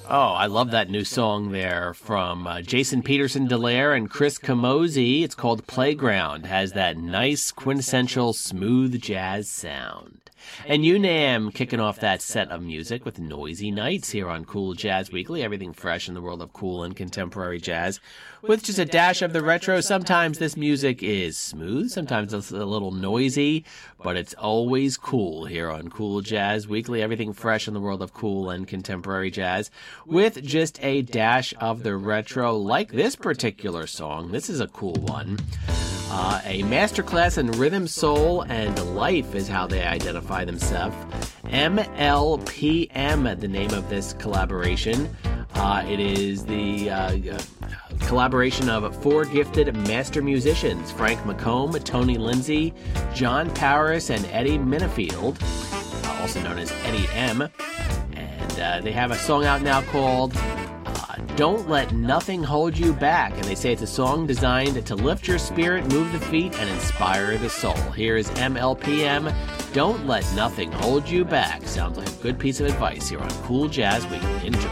Oh, I love that new song there from Jason Peterson Delaire and Chris Camozzi. It's called Playground. Has that nice quintessential smooth jazz sound. And UNAM kicking off that set of music with Noisy Nights here on Cool Jazz Weekly. Everything fresh in the world of cool and contemporary jazz with just a dash of the retro. Sometimes this music is smooth, sometimes it's a little noisy, but it's always cool here on Cool Jazz Weekly. Everything fresh in the world of cool and contemporary jazz with just a dash of the retro, like this particular song. This is a cool one. A masterclass in rhythm, soul, and life is how they identify themselves. MLPM, the name of this collaboration. It is the collaboration of 4 gifted master musicians, Frank McComb, Tony Lindsay, John Paris, and Eddie Minifield, also known as Eddie M. And they have a song out now called Don't Let Nothing Hold You Back. And they say it's a song designed to lift your spirit, move the feet, and inspire the soul. Here is MLPM, Don't Let Nothing Hold You Back. Sounds like a good piece of advice here on Cool Jazz Weekly. Enjoy.